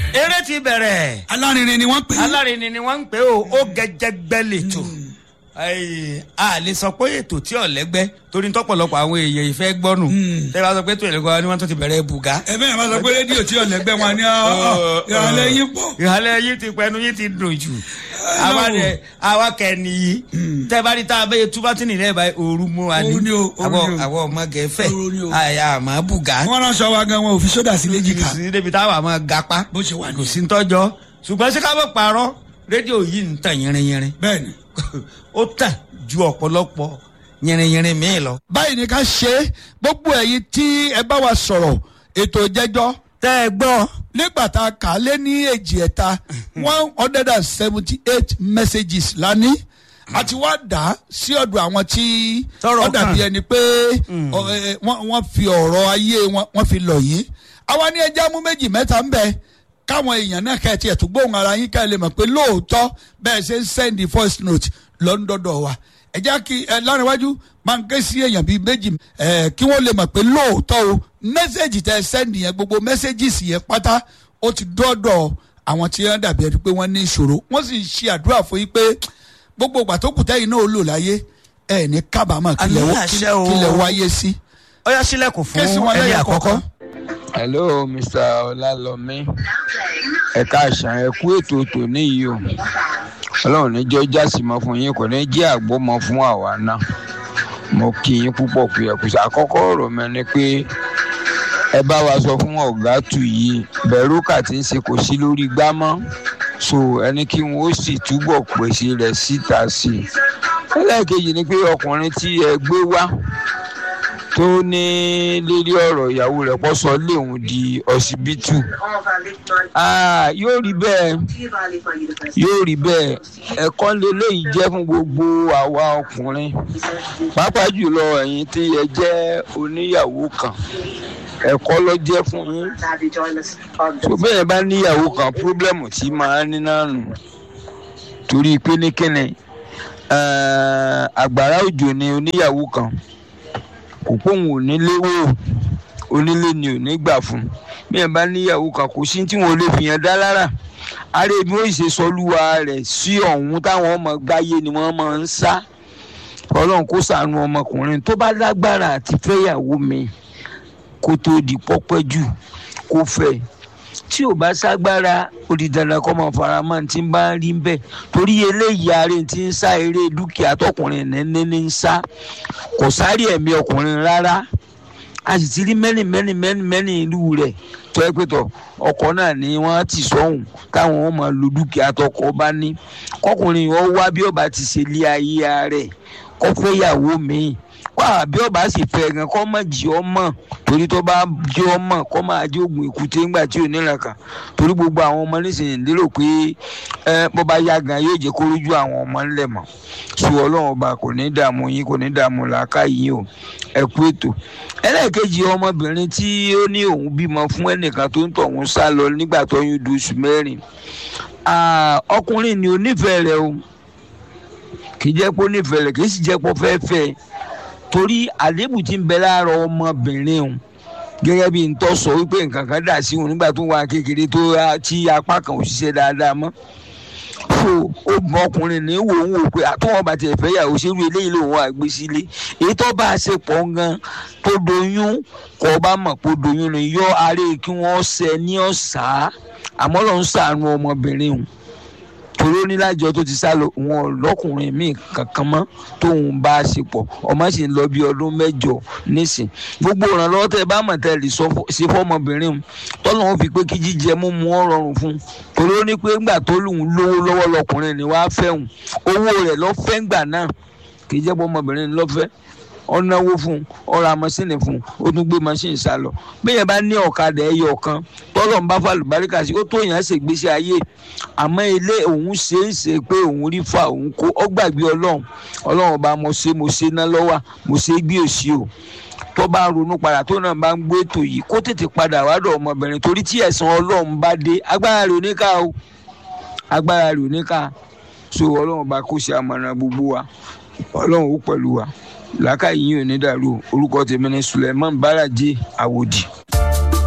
eré ti bẹ̀rẹ̀. alárinrin ni wọ́n pè é. alárinrin ni wọ́n ń pè ó gẹ́gẹ́gbẹ́ lẹ́tọ̀. a lè sọ pé ètò tí ọ̀lẹ́gbẹ́ torí tọ́pọ̀lọpọ̀ àwọn èèyàn ìfẹ́ gbọ́nù. tẹ́ bá sọ pé ètò ìlẹ́gbẹ́ ni wọ́n tún ti bẹ̀rẹ̀ bùgá. ẹ bẹ́ẹ̀ bá sọ pé rédíò tí ọ̀lẹ́gbẹ́ wọn ni ìhàlẹ̀ yín pọ̀. ìhàlẹ̀ yín ti pẹnu yín ti dùn jù. àwa kẹ́ni yìí tẹ́ bá rí tá a bẹ́ẹ̀ túbá tí nìyẹn bá ooru mú wa ní. àwọn ọmọ gẹ̀ẹ́fẹ̀ àyà àmọ́ bùgá. wọ́n ránṣọ wa gan wọn ò fi sódà sí léjìká. débi táwa àmọ́ gapá. bó ṣe wà ní. kò sí tọ́jọ́ ṣùgbọ́n sí ká bọ́ parọ́ rédíò yìí ń tàn yẹrinyẹrin. bẹ́ẹ̀ni. ó tàn ju ọ̀pọ̀lọpọ̀ yẹrinyẹrin míì lọ. báyìí ni ká ṣe gbogbo ẹ̀yin tí ẹ bá wa sọ̀rọ̀ ètò ìjẹ́jọ́ tẹ́ ẹ gbọ́. nígbà tá a kà á lé ní èjì ẹ̀ta 178 messages lání àti wá dá sí ọ̀dọ̀ àwọn tí ó dàbí ẹni pé wọ́n fi ọ̀rọ̀ ayé wọ́n fi lọ̀ yín. àwa ní ẹja mú méjì mẹ́ta ń bẹ káwọn èèyàn náà kẹ́ ẹ tiẹ̀ tún gbóhùn ara yín ká ẹ lè mọ̀ pé lóòótọ́ bẹ́ẹ̀ ṣe ń send voice note lọ́ńdọ̀dọ̀ wa. ẹ já kí ẹ lárẹ̀wájú máa ń ké sí èèyàn bíi méjì kí wọ́n lè mọ̀ pé lóòótọ́ o mẹ́sẹ̀gì tẹ́ ẹ send yẹn gbogbo messages yẹn pátá ó ti dọ́dọ̀ àwọn tí wọ́n dàbí ẹni pé wọ́n ní ìṣòro wọ́n sì ṣe àdúrà fún yín pé gbogbo ìgbà tó kù tẹ́yìn náà ó lò láyé ẹ̀ ní kábàámọ̀ kílẹ̀ wáyé sí. ó yá sílẹ̀kùn fún ẹni àkọ́kọ́. hello mr ọlálọmí ẹ̀ka àṣà ẹ̀kú ètò tòní yìí o ọlọ́run ní jẹ́ jásí mọ́ fún yín kò ní jẹ́ àgbo mọ́ fún àwa náà mo kí yín púpọ̀ pé ẹ̀kúṣà àkọ́kọ́ ọ̀rọ̀ mi ni pé ẹ bá wa sọ fún ọ̀gá tù yìí bẹ̀rùkà tí ń ṣe kò sí lórí gbámọ́ so ẹni kí wọn ó sì túbọ̀ pèsè rẹ̀ síta sí i. ẹlẹ́ẹ̀kejì ni pé ọkùnrin tí ẹ gbé wá tó ní lérí ọ̀rọ̀ ìyàwó rẹ̀ pọ̀ sọ léun di ọsibítù yóò rí bẹ́ẹ̀ ẹ̀kọ́ lélẹ́yìí jẹ́ fún gbogbo àwa ọkùnrin pàápàá jùlọ ẹ̀yin tí ẹ jẹ́ oníyàwó kan ẹ̀kọ́ ló jẹ́ fún yín tó bẹ́ẹ̀ bá níyàwó kan pírọ́blẹ́mù tí máa ń ní náà nù torí pé ní kíni àgbàrá òjò ni oníyàwó kan kò pòun ò nílé wò onílé ni ò ní gbà fún bí ẹ bá níyàwó kan kò sí tí wọn ò lè fi yẹn dá lára ààrẹ bí wọn ṣe sọlúwa rẹ̀ sí ọ̀hún táwọn ọmọ gbáyé ni wọ́n máa ń sá Ọlọ́run kó ṣàánú ọmọkùnrin tó bá lágbára àti fẹ́yàwó mi kó tó di pọ́pẹ́ jù kó fẹ́ tí ò bá ságbára ó di dandan kọ́ máa fara mọ́ tí ń bá rí bẹ́ẹ̀ torí eléyìí ààrẹ tí ń sá eré dúkìá tọkùnrin ní ń sá kò sáré ẹ̀mí ọkùnrin rárá a sì ti rí mẹ́rin ìlú rẹ̀ tó ẹ pé tọ̀ ọkọ náà ni wọ́n ti sọ̀hún káwọn wọn máa lo dúkìá tọkọ bá ní kọkùnrin wọn wá bí ọba ti ṣe lé ayé rẹ̀ kó fẹ́yàwó míì wá bí ọba sì fẹ́ gan kọ́ mọ̀ jí ọmọ torí tó bá jí ọmọ kọ́ máa jí oògùn èkúté ńgbà tí ò nílẹ̀ kan torí gbogbo àwọn ọmọ nísìnyí lérò pé bó bá yá gan yóò jẹ́ kó rújú àwọn ọmọ ńlẹ̀ mọ́ sọ Ọlọ́run ọba kò ní dààmú yín kò ní dààmú làákà yín o ẹ kú ètò. ẹlẹ́ẹ̀kejì ọmọbìnrin tí ó ní òun bímọ fún ẹnìkan tó ń tọ̀hún sá lọ nígbà tó yún du oṣù mẹ́rin ọkùnrin ni onífẹ̀ẹ́ rẹ̀ o kì í jẹ́ pé onífẹ̀ẹ́ rẹ̀ kì í sì jẹ́ pé ó fẹ́ fẹ́ torí àlébù tí ń bẹ lára ọmọbìnrin òun gẹ́gẹ́ bí n tọ́ sọ wípé nǹkan kan dà sí òun nígbà tó wà kékeré tó tí apá kan ò ṣiṣẹ́ dáadáa mọ́ so ọkùnrin ní wò ń wò pé àtúwọ̀n bá tiẹ̀ fẹ́ yàwó ṣerú eléyìí lòun wà gbé sílé èyí tó bá a ṣe pọ̀ gan tó doyún kọ́ bá mọ̀ pé doyún ni yọ aré kí wọ́n ṣẹ ní ọ̀sà àmọ́ lọ́n ṣàánú ọmọbìnrin òun torí ó ní lájọ tó ti sá lọ wọn lọkùnrin míì kankan mọ́ tóun bá a ṣe pọ̀ ọmọ sì ń lọ bí ọdún 8 nísìn gbogbo ìrànlọ́wọ́ tẹ́ bá mọ̀ tẹ́ lè ṣe fọ́mọbìnrin òun tọ́lọ́ wọn fi pé kí jíjẹ mímu wọn rọrùn fún un torí ó ní pé ńgbà tó lùn lówó lọ́wọ́ lọkùnrin ni wàá fẹ́hùn owó rẹ̀ lọ́fẹ́ ńgbà náà kì í jẹ́ pé ọmọbìnrin lọ́fẹ́ ọ̀nàwó fún ọ̀rọ̀ àmọ́sìnì fún ó tún gbé mọ́sìnì sá lọ bẹ́ẹ̀ bá ní ọ̀kadà ẹyọ kan tọ́lọ̀ ń bá fàlùbáríkà sí ó tó yàn án ṣègbésí ayé àmọ́ ilé òun ṣe é ṣe pé òun rí fa òun kó ọ gbàgbé ọlọ́run ọba mo ṣe ná lọ́wọ́ mo ṣe gbé òsì o tó bá ronú padà tó náà bá ń gbé ètò yìí kó tètè padà wádọ̀ ọmọbìnrin torí tí ẹ̀san ọlọ́run bá dé agbára rẹ̀ ò ní ká so ọlọ́run ọba kó ṣe àmọ̀ràn gbogbo wa ọlọ́run ó pẹ̀lú wa làákàyè yìí ò ní dàrú orúkọ tèmi ní Suleiman Baraje Àwòdì.